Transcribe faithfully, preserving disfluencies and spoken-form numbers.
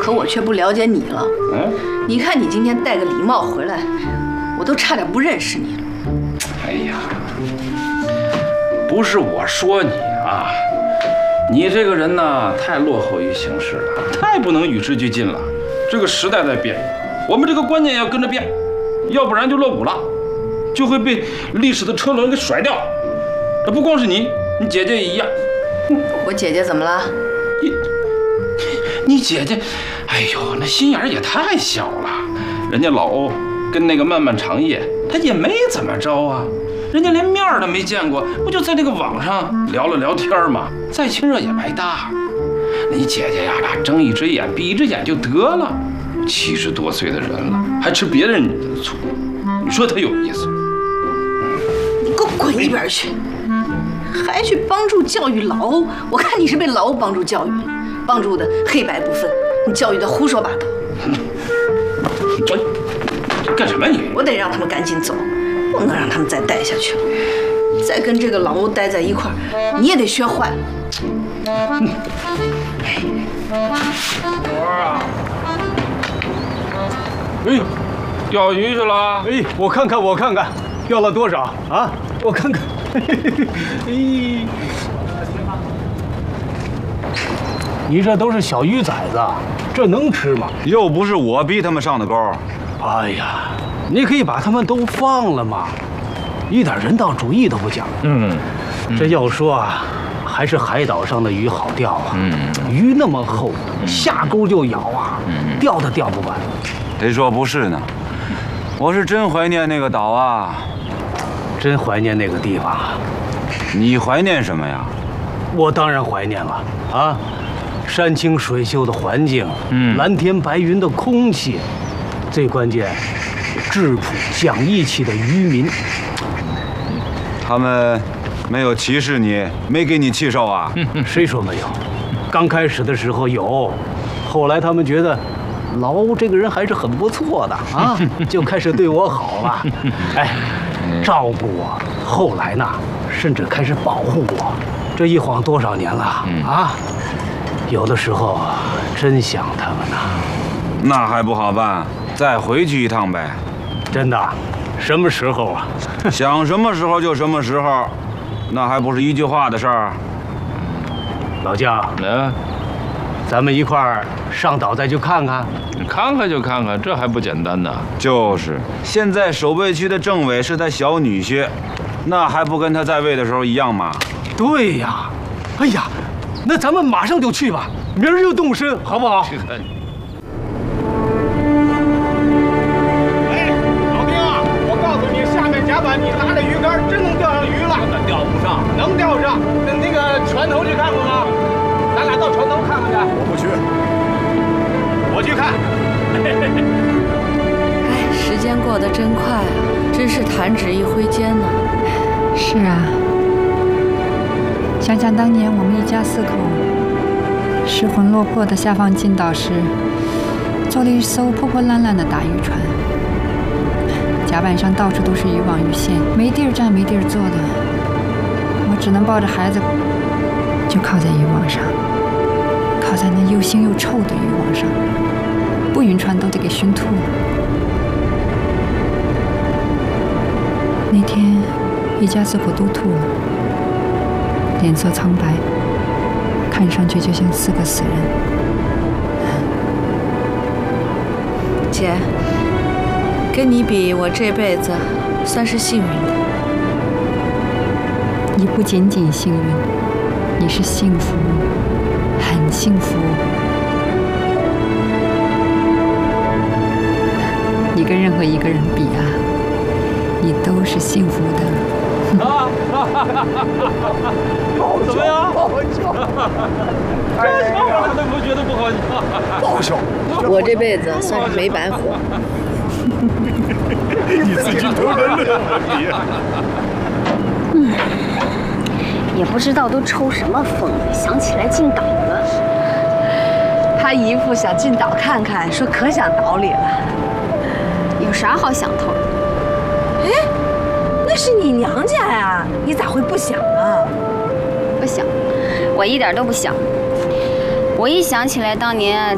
可我却不了解你了。嗯，你看你今天戴个礼帽回来，我都差点不认识你了。 哎呀，不是我说你啊，你这个人呢，太落后于形势了，太不能与时俱进了。这个时代在变，我们这个观念要跟着变，要不然就落伍了，就会被历史的车轮给甩掉。这不光是你，你姐姐也一样。 我姐姐怎么了？ 你你姐姐，哎呦，那心眼也太小了。人家老欧跟那个漫漫长夜，他也没怎么着啊，人家连面都没见过，不就在这个网上聊了聊天吗？再亲热也白搭。你姐姐呀，睁一只眼闭一只眼就得了，七十多岁的人了，还吃别人女人的醋，你说她有意思？ 你给我滚一边去！还去帮助教育老欧？我看你是被老欧帮助教育了，帮助的黑白不分，你教育的胡说八道。 我干什么你？ 我得让他们赶紧走，不能让他们再待下去了。再跟这个老欧待在一块儿，你也得学坏了。嗯。 老二啊！哎，钓鱼去了？ 哎，我看看，我看看，钓了多少啊？我看看。哎，你这都是小鱼崽子，这能吃吗？ 又不是我逼他们上的钩。 哎呀，你可以把他们都放了嘛，一点人道主义都不讲。嗯，这要说啊，还是海岛上的鱼好钓啊。嗯，鱼那么厚，下钩就咬啊，钓都钓不完。 谁说不是呢？我是真怀念那个岛啊。 真怀念那个地方啊！ 你怀念什么呀？ 我当然怀念了啊！山清水秀的环境，嗯，蓝天白云的空气，最关键，质朴讲义气的渔民。 他们没有歧视你，没给你气受啊？ 谁说没有？刚开始的时候有，后来他们觉得老欧这个人还是很不错的啊，就开始对我好了。哎。照顾我，后来呢，甚至开始保护我。这一晃多少年了、嗯、啊！有的时候真想他们呢。 那还不好办，再回去一趟呗。 真的？什么时候啊？ 想什么时候就什么时候，那还不是一句话的事儿。 老姜，嗯，咱们一块儿上岛再去看看。 看看就看看，这还不简单呢？ 就是，现在守备区的政委是他小女婿，那还不跟他在位的时候一样吗？ 对呀，哎呀，那咱们马上就去吧，明儿就动身，好不好？哎，老丁啊，我告诉你，下面甲板你拿着鱼竿，真能钓上鱼了。根本钓不上，能钓上。那那个船头去看看吗？咱俩到船头看看去。我不去。我去看。 哎，时间过得真快啊，真是弹指一挥间呢。 是啊，想想当年我们一家四口失魂落魄的下放进岛时，坐了一艘破破烂烂的大渔船，甲板上到处都是渔网鱼线，没地儿站没地儿坐的，我只能抱着孩子，就靠在渔网上，靠在那又腥又臭的渔网上。不晕船都得给熏吐了。那天，一家四口都吐了，脸色苍白，看上去就像四个死人。 姐，跟你比，我这辈子算是幸运的。 你不仅仅幸运，你是幸福，很幸福。你跟任何一个人比啊，你都是幸福的。 啊！怎么样？不好笑！这笑我怎么觉得不好笑？不好笑！ 我这辈子算是没白活。 你自己偷着乐你。 嗯，也不知道都抽什么风，想起来进岛了。 他姨父想进岛看看，说可想岛里了。 有啥好想头的？ 哎，那是你娘家呀，你咋会不想啊？ 不想，我一点都不想。我一想起来当年